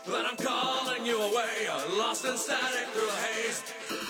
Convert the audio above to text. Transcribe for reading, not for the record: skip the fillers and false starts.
but I'm calling you away, lost and static through the haze.